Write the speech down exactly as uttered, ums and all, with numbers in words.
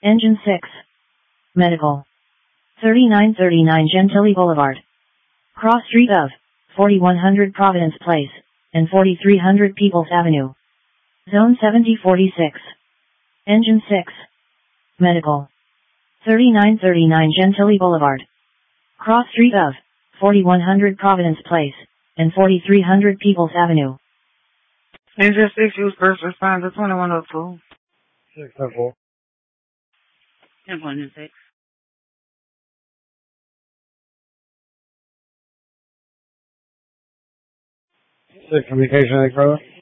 Engine six. Medical. thirty-nine thirty-nine Gentilly Boulevard. Cross street of forty-one hundred Providence Place and forty-three hundred Peoples Avenue. Zone seventy forty-six. Engine six. Medical. thirty-nine thirty-nine Gentilly Boulevard. Cross street of forty-one hundred Providence Place and forty-three hundred Peoples Avenue. Engine six, use first responder twenty-one oh two. six oh four. ten point six. Six communication, Corolla.